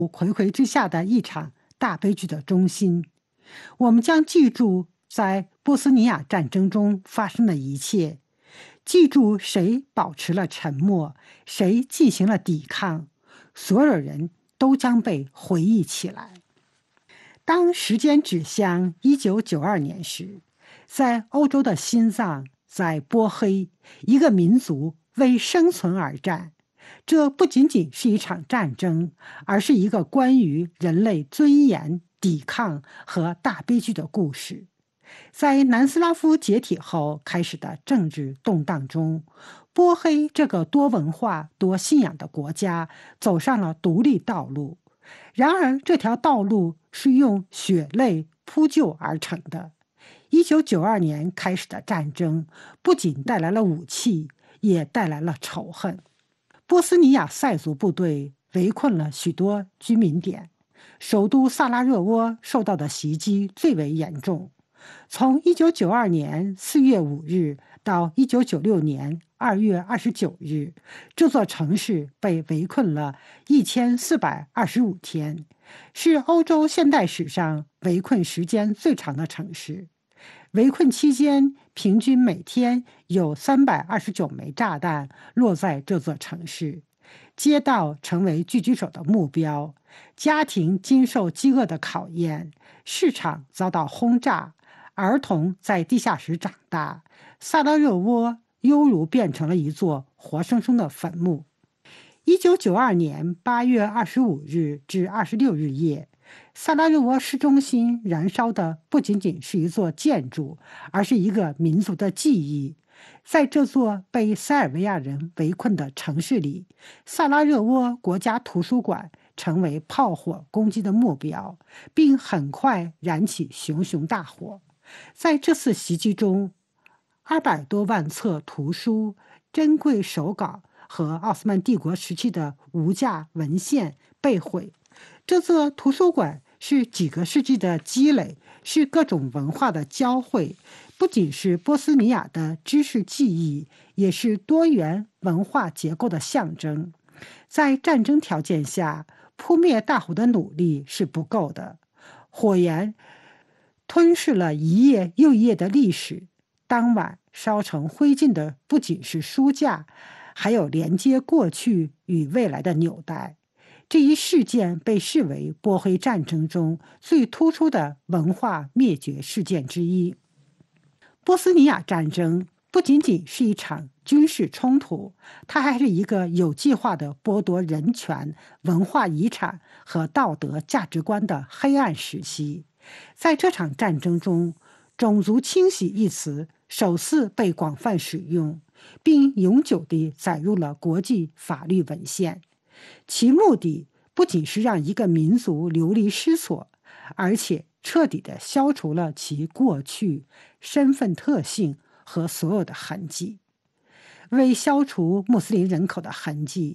睽睽之下的一场大悲剧的中心。我们将记住在波斯尼亚战争中发生的一切，记住谁保持了沉默，谁进行了抵抗，所有人都将被回忆起来。当时间指向1992年时，在欧洲的心脏，在波黑，一个民族为生存而战。这不仅仅是一场战争，而是一个关于人类尊严、抵抗和大悲剧的故事。在南斯拉夫解体后开始的政治动荡中，波黑这个多文化、多信仰的国家走上了独立道路。然而，这条道路是用血泪铺就而成的。1992年开始的战争不仅带来了武器，也带来了仇恨。波斯尼亚塞族部队围困了许多居民点，首都萨拉热窝受到的袭击最为严重。从1992年4月5日到1996年2月29日，这座城市被围困了1425天，是欧洲现代史上围困时间最长的城市。围困期间，平均每天有329枚炸弹落在这座城市，街道成为狙击手的目标，家庭经受饥饿的考验，市场遭到轰炸，儿童在地下室长大，萨拉热窝犹如变成了一座活生生的坟墓。1992年8月25日至26日夜，萨拉热窝市中心燃烧的不仅仅是一座建筑，而是一个民族的记忆。在这座被塞尔维亚人围困的城市里，萨拉热窝国家图书馆成为炮火攻击的目标，并很快燃起熊熊大火。在这次袭击中，200多万册图书、珍贵手稿和奥斯曼帝国时期的无价文献被毁。这座图书馆是几个世纪的积累，是各种文化的交汇，不仅是波斯尼亚的知识记忆，也是多元文化结构的象征。在战争条件下，扑灭大火的努力是不够的，火焰吞噬了一页又一页的历史。当晚烧成灰烬的不仅是书架，还有连接过去与未来的纽带。这一事件被视为波黑战争中最突出的文化灭绝事件之一。波斯尼亚战争不仅仅是一场军事冲突，它还是一个有计划的剥夺人权、文化遗产和道德价值观的黑暗时期。在这场战争中，种族清洗一词首次被广泛使用，并永久地载入了国际法律文献。其目的不仅是让一个民族流离失所，而且彻底地消除了其过去、身份特性和所有的痕迹。为消除穆斯林人口的痕迹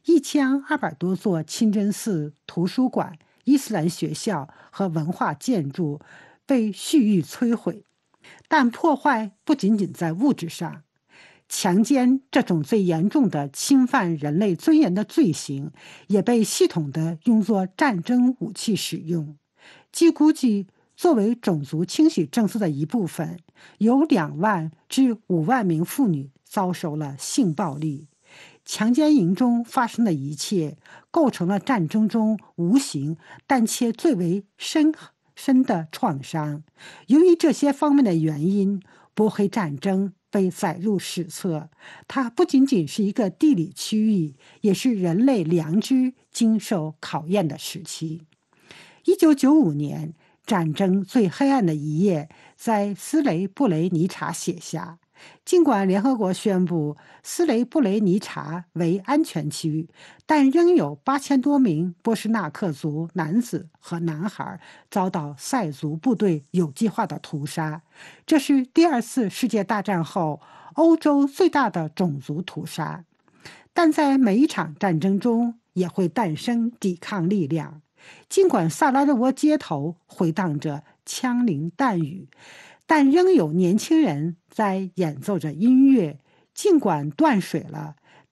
，1200多座清真寺、图书馆、伊斯兰学校和文化建筑被蓄意摧毁。但破坏不仅仅在物质上，强奸这种最严重的侵犯人类尊严的罪行，也被系统地用作战争武器使用。据估计，作为种族清洗政策的一部分，有2万至5万名妇女遭受了性暴力。强奸营中发生的一切，构成了战争中无形但且最为深的创伤。由于这些方面的原因，波黑战争被载入史册，它不仅仅是一个地理区域，也是人类良知经受考验的时期。1995年，战争最黑暗的一页在斯雷布雷尼察写下。尽管联合国宣布斯雷布雷尼察为安全区，但仍有8000多名波什纳克族男子和男孩遭到塞族部队有计划的屠杀。这是第2次世界大战后欧洲最大的种族屠杀。但在每一场战争中也会诞生抵抗力量。尽管萨拉热窝街头回荡着枪林弹雨，但仍有年轻人在演奏着音乐。尽管断水了，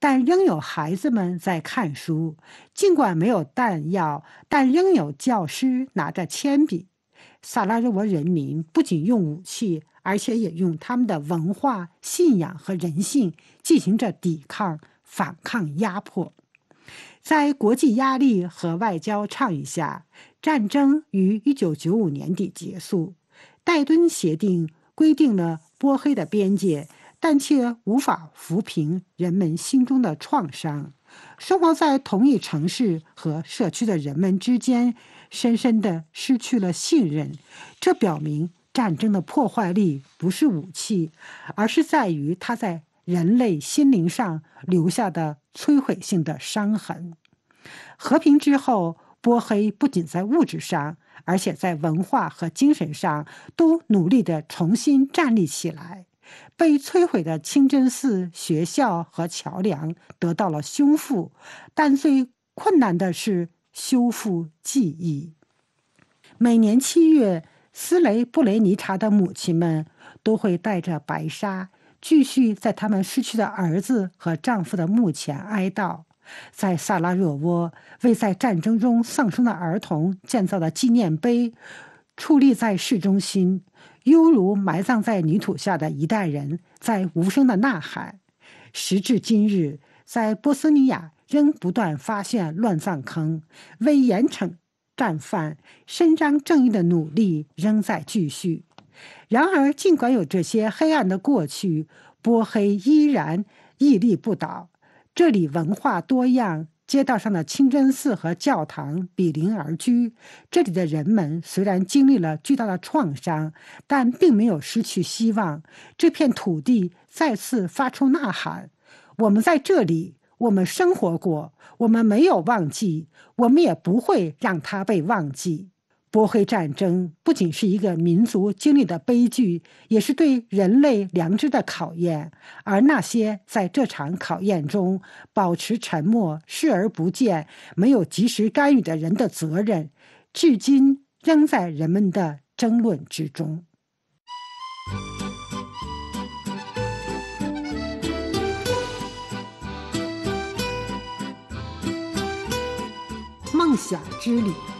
但仍有孩子们在看书。尽管没有弹药，但仍有教师拿着铅笔。萨拉热窝人民不仅用武器，而且也用他们的文化、信仰和人性进行着抵抗、反抗压迫。在国际压力和外交倡议下，战争于1995年底结束。戴敦协定规定了波黑的边界，但却无法抚平人们心中的创伤。生活在同一城市和社区的人们之间，深深地失去了信任。这表明战争的破坏力不是武器，而是在于它在人类心灵上留下的摧毁性的伤痕。和平之后，波黑不仅在物质上，而且在文化和精神上都努力地重新站立起来。被摧毁的清真寺、学校和桥梁得到了修复，但最困难的是修复记忆。每年7月，斯雷布雷尼察的母亲们都会带着白纱，继续在他们失去的儿子和丈夫的墓前哀悼。在萨拉热窝，为在战争中丧生的儿童建造的纪念碑矗立在市中心，犹如埋葬在泥土下的一代人在无声的呐喊。时至今日，在波斯尼亚仍不断发现乱葬坑，为严惩战犯、伸张正义的努力仍在继续。然而，尽管有这些黑暗的过去，波黑依然屹立不倒。这里文化多样，街道上的清真寺和教堂比邻而居。这里的人们虽然经历了巨大的创伤，但并没有失去希望。这片土地再次发出呐喊：我们在这里，我们生活过，我们没有忘记，我们也不会让它被忘记。波黑战争不仅是一个民族经历的悲剧，也是对人类良知的考验。而那些在这场考验中保持沉默、视而不见、没有及时干预的人的责任，至今仍在人们的争论之中。梦想之旅。